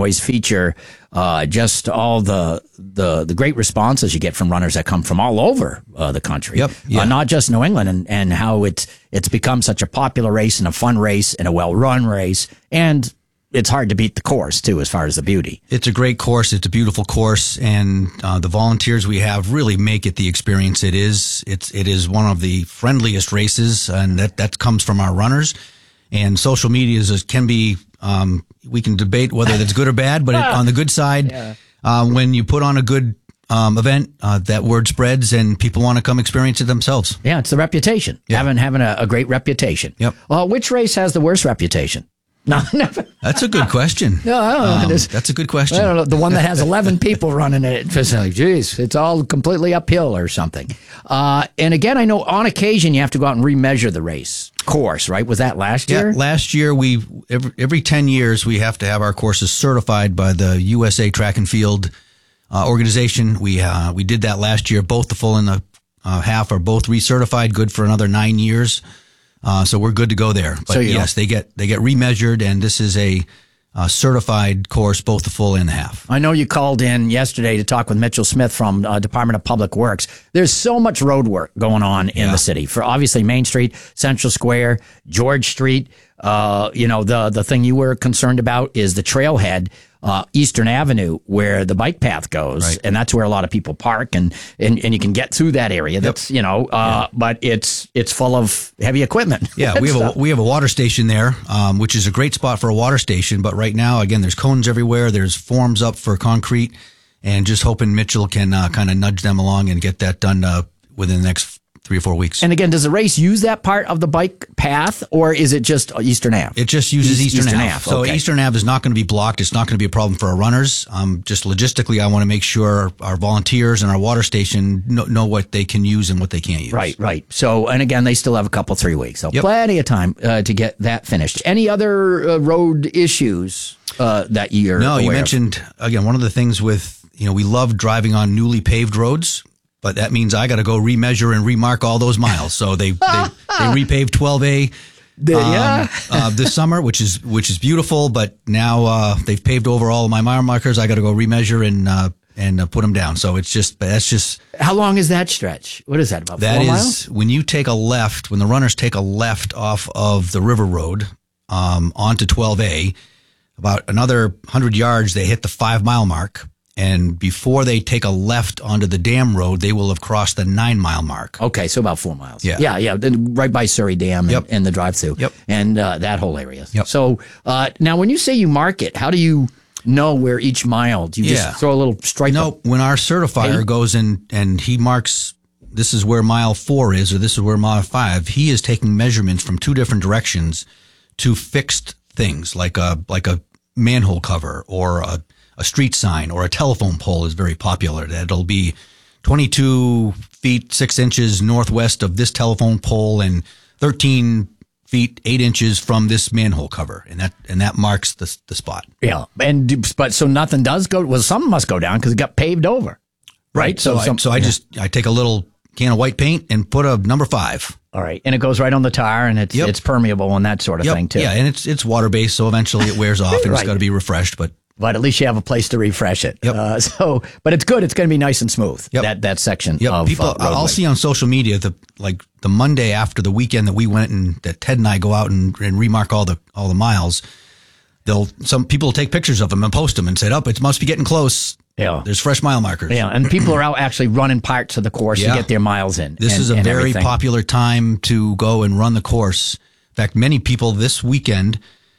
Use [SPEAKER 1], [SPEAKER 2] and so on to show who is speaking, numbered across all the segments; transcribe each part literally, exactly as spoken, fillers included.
[SPEAKER 1] always feature uh, just all the, the the great responses you get from runners that come from all over uh, the country,
[SPEAKER 2] Yep. Yeah.
[SPEAKER 1] uh, not just New England, and, and how it's it's become such a popular race and a fun race and a well-run race, and it's hard to beat the course, too, as far as the beauty.
[SPEAKER 2] It's a great course. It's a beautiful course, and uh, the volunteers we have really make it the experience it is. It's it is one of the friendliest races, and that, that comes from our runners. And social media is, can be, um, we can debate whether that's good or bad, but it, on the good side, yeah. uh, when you put on a good um, event, uh, that word spreads and people want to come experience it themselves.
[SPEAKER 1] Yeah, it's the reputation. Yeah. Having having a, a great reputation.
[SPEAKER 2] Yep.
[SPEAKER 1] Well, which race has the worst reputation? No, never.
[SPEAKER 2] That's a good question.
[SPEAKER 1] No, I don't know.
[SPEAKER 2] Um, that's a good question.
[SPEAKER 1] I don't know. The one that has eleven people running it. It's like, geez, it's all completely uphill or something. Uh, and again, I know on occasion you have to go out and remeasure the race course, right? Was that last year?
[SPEAKER 2] Yeah, last year we every, every ten years we have to have our courses certified by the U S A Track and Field uh, organization. We uh, we did that last year. Both the full and the uh, half are both recertified, good for another nine years. Uh, so we're good to go there. But
[SPEAKER 1] so
[SPEAKER 2] yes, they get they get remeasured, and this is a uh, certified course, both the full and the half.
[SPEAKER 1] I know you called in yesterday to talk with Mitchell Smith from uh, Department of Public Works. There's so much road work going on in
[SPEAKER 2] yeah.
[SPEAKER 1] the city for obviously Main Street, Central Square, George Street. Uh, you know, the the thing you were concerned about is the trailhead. Uh, Eastern Avenue, where the bike path goes,
[SPEAKER 2] right.
[SPEAKER 1] and that's where a lot of people park, and and, and you can get through that area. That's yep. you know, uh, yeah. but it's it's full of heavy equipment.
[SPEAKER 2] Yeah, we have stuff. a we have a water station there, um, which is a great spot for a water station. But right now, again, there's cones everywhere. There's forms up for concrete, and just hoping Mitchell can uh, kind of nudge them along and get that done uh, within the next three or four weeks.
[SPEAKER 1] And again, does the race use that part of the bike path, or is it just Eastern Ave?
[SPEAKER 2] It just uses East, Eastern, Eastern Ave. Ave. So
[SPEAKER 1] okay.
[SPEAKER 2] Eastern Ave is not going to be blocked. It's not going to be a problem for our runners. Um, just logistically, I want to make sure our volunteers and our water station know, know what they can use and what they can't use.
[SPEAKER 1] Right, right. So, and again, they still have a couple, three weeks. So
[SPEAKER 2] yep.
[SPEAKER 1] plenty of time uh, to get that finished. Any other uh, road issues uh, that you're
[SPEAKER 2] No, you
[SPEAKER 1] aware
[SPEAKER 2] mentioned,
[SPEAKER 1] of?
[SPEAKER 2] Again, one of the things with, you know, we love driving on newly paved roads. But that means I got to go remeasure and remark all those miles. So they they, they repaved twelve A
[SPEAKER 1] the,
[SPEAKER 2] um,
[SPEAKER 1] yeah.
[SPEAKER 2] uh, this summer, which is which is beautiful. But now uh, they've paved over all of my mile markers. I got to go remeasure and uh, and uh, put them down. So it's just that's just.
[SPEAKER 1] How long is that stretch? What is that, about
[SPEAKER 2] that
[SPEAKER 1] four
[SPEAKER 2] is
[SPEAKER 1] miles?
[SPEAKER 2] When you take a left, when the runners take a left off of the River Road um, onto twelve A, about another one hundred yards, they hit the five mile mark. And before they take a left onto the dam road, they will have crossed the nine mile mark.
[SPEAKER 1] Okay, so about four miles.
[SPEAKER 2] Yeah,
[SPEAKER 1] yeah, yeah. Then right by Surrey Dam and,
[SPEAKER 2] yep.
[SPEAKER 1] and the drive-through.
[SPEAKER 2] Yep.
[SPEAKER 1] And uh, that whole area.
[SPEAKER 2] Yep.
[SPEAKER 1] So uh, now, when you say you mark it, how do you know where each mile? Do you
[SPEAKER 2] yeah.
[SPEAKER 1] just throw a little stripe?
[SPEAKER 2] No,
[SPEAKER 1] up?
[SPEAKER 2] when our certifier
[SPEAKER 1] Hey.
[SPEAKER 2] goes in and he marks, this is where mile four is, or this is where mile five. He is taking measurements from two different directions to fixed things, like a like a manhole cover or a A street sign or a telephone pole is very popular. That'll be twenty-two feet, six inches northwest of this telephone pole and thirteen feet, eight inches from this manhole cover. And that, and that marks the, the spot.
[SPEAKER 1] Yeah. And, but so nothing does go, well, something must go down because it got paved over. Right.
[SPEAKER 2] right. So,
[SPEAKER 1] so,
[SPEAKER 2] I,
[SPEAKER 1] some,
[SPEAKER 2] so I
[SPEAKER 1] yeah.
[SPEAKER 2] just, I take a little can of white paint and put a number five.
[SPEAKER 1] All right. And it goes right on the tire and it's,
[SPEAKER 2] yep.
[SPEAKER 1] it's permeable and that sort of
[SPEAKER 2] yep.
[SPEAKER 1] thing too.
[SPEAKER 2] Yeah. And it's, it's water based. So eventually it wears off and
[SPEAKER 1] right.
[SPEAKER 2] it's got to be refreshed, but.
[SPEAKER 1] But at least you have a place to refresh it.
[SPEAKER 2] Yep.
[SPEAKER 1] Uh, so, but it's good. It's going to be nice and smooth.
[SPEAKER 2] Yep.
[SPEAKER 1] That that section
[SPEAKER 2] yep.
[SPEAKER 1] of
[SPEAKER 2] people.
[SPEAKER 1] Uh, roadway.
[SPEAKER 2] I'll see on social media the like the Monday after the weekend that we went and that Ted and I go out and, and remark all the all the miles. They'll some people will take pictures of them and post them and say, "Oh, it must be getting close."
[SPEAKER 1] Yeah,
[SPEAKER 2] there's fresh mile markers.
[SPEAKER 1] Yeah, and people are out actually running parts of the course
[SPEAKER 2] yeah.
[SPEAKER 1] to get their miles in.
[SPEAKER 2] This
[SPEAKER 1] and,
[SPEAKER 2] is a
[SPEAKER 1] and
[SPEAKER 2] very
[SPEAKER 1] everything.
[SPEAKER 2] popular time to go and run the course. In fact, many people this weekend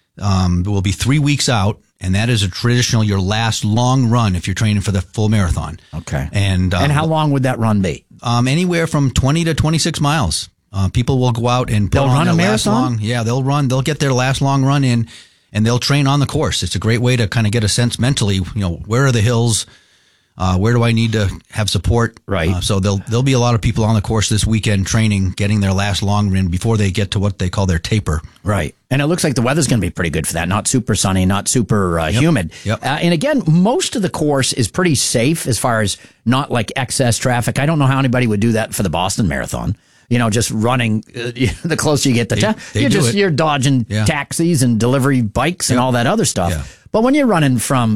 [SPEAKER 2] um, will be three weeks out. And that is a traditional, your last long run if you're training for the full marathon.
[SPEAKER 1] Okay.
[SPEAKER 2] And uh,
[SPEAKER 1] and how long would that run be?
[SPEAKER 2] Um, anywhere from twenty to twenty-six miles. Uh, people will go out and put
[SPEAKER 1] they'll
[SPEAKER 2] on
[SPEAKER 1] run
[SPEAKER 2] their
[SPEAKER 1] a
[SPEAKER 2] last
[SPEAKER 1] marathon?
[SPEAKER 2] long. Yeah, they'll run. They'll get their last long run in, and they'll train on the course. It's a great way to kind of get a sense mentally. You know, where are the hills? Uh, where do I need to have support?
[SPEAKER 1] Right.
[SPEAKER 2] Uh, so there'll there'll be a lot of people on the course this weekend training, getting their last long run before they get to what they call their taper.
[SPEAKER 1] Right. And it looks like the weather's going to be pretty good for that. Not super sunny, not super uh,
[SPEAKER 2] yep.
[SPEAKER 1] humid.
[SPEAKER 2] Yep.
[SPEAKER 1] Uh, and again, most of the course is pretty safe as far as not like excess traffic. I don't know how anybody would do that for the Boston Marathon. You know, just running uh, the closer you get to town,
[SPEAKER 2] they
[SPEAKER 1] you're
[SPEAKER 2] do
[SPEAKER 1] just
[SPEAKER 2] it.
[SPEAKER 1] you're dodging
[SPEAKER 2] yeah.
[SPEAKER 1] taxis and delivery bikes and
[SPEAKER 2] yep.
[SPEAKER 1] all that other stuff.
[SPEAKER 2] Yeah.
[SPEAKER 1] But when you're running from